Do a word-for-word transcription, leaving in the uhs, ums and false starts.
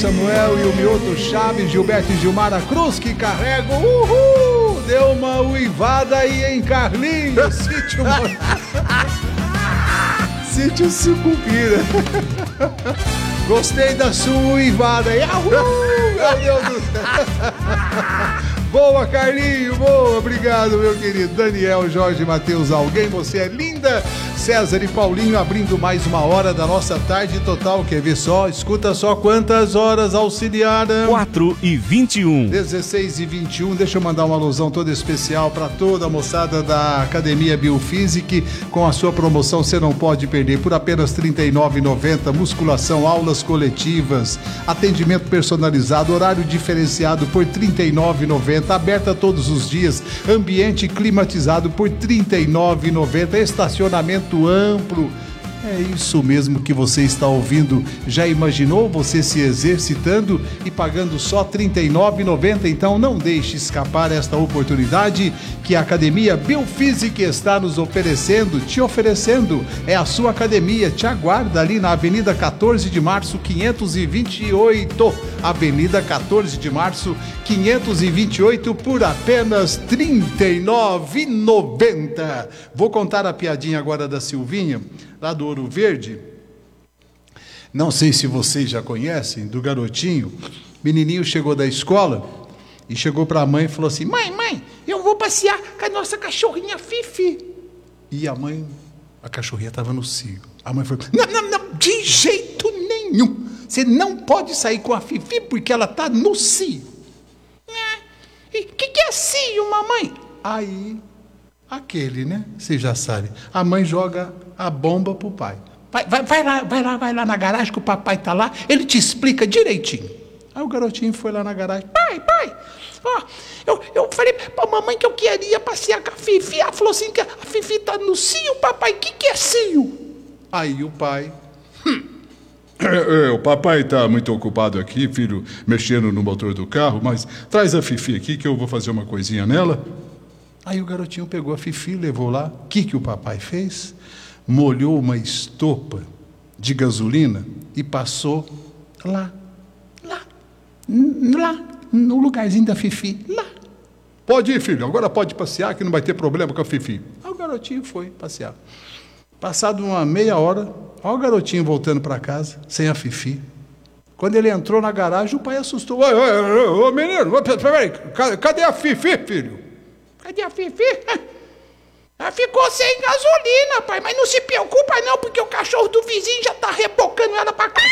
Samuel e o Mioto Chaves, Gilberto e Gilmara Cruz que carregam. Uhul! Deu uma uivada aí, hein, Carlinhos? Sítio Sítio Sucupira. Gostei da sua uivada aí. Uhul! Meu Deus do céu. Boa, Carlinho, boa, obrigado, meu querido Daniel, Jorge, Matheus, alguém, você é linda. César e Paulinho abrindo mais uma hora da nossa tarde total, quer ver só? Escuta só quantas horas, auxiliada? quatro e vinte e um. dezesseis e vinte e um, deixa eu mandar uma alusão toda especial para toda a moçada da Academia Biophysic, com a sua promoção você não pode perder, por apenas trinta e nove reais e noventa centavos, musculação, aulas coletivas, atendimento personalizado, horário diferenciado por trinta e nove reais e noventa centavos, aberta todos os dias, ambiente climatizado por trinta e nove reais e noventa centavos, estacionamento amplo. É isso mesmo que você está ouvindo. Já imaginou você se exercitando e pagando só trinta e nove reais e noventa centavos? Então não deixe escapar esta oportunidade que a Academia Biophysic está nos oferecendo, te oferecendo. É a sua academia, te aguarda ali na Avenida quatorze de março, quinhentos e vinte e oito. Avenida quatorze de março, quinhentos e vinte e oito, por apenas trinta e nove reais e noventa centavos. Vou contar a piadinha agora da Silvinha, lá do Ouro Verde. Não sei se vocês já conhecem, do garotinho. Menininho chegou da escola e chegou para a mãe e falou assim: mãe, mãe, eu vou passear com a nossa cachorrinha Fifi. E a mãe, a cachorrinha estava no cio. A mãe falou: não, não, não, de jeito nenhum. Você não pode sair com a Fifi porque ela está no cio. O é. que, que é cio, mamãe? Aí, aquele, né? Você já sabe. A mãe joga a bomba pro pai. Vai, vai, vai lá, vai lá, vai lá na garagem que o papai tá lá, ele te explica direitinho. Aí o garotinho foi lá na garagem. Pai, pai, ó, eu, eu falei pra mamãe que eu queria passear com a Fifi. Ela falou assim que a Fifi tá no cio, papai. O que, que é cio? Aí o pai... Hum. É, é, o papai tá muito ocupado aqui, filho, mexendo no motor do carro, mas traz a Fifi aqui que eu vou fazer uma coisinha nela. Aí o garotinho pegou a Fifi, levou lá. O que, que o papai fez? Molhou uma estopa de gasolina e passou lá, lá, lá, no lugarzinho da Fifi, lá. Pode ir, filho, agora pode passear que não vai ter problema com a Fifi. Aí o garotinho foi passear. Passado uma meia hora, olha o garotinho voltando para casa, sem a Fifi. Quando ele entrou na garagem, o pai assustou. Ô, ô, ô, menino, peraí, cadê a Fifi, filho? Cadê a Fifi? Ela ficou sem gasolina, pai, mas não se preocupa não, porque o cachorro do vizinho já tá rebocando ela pra cá.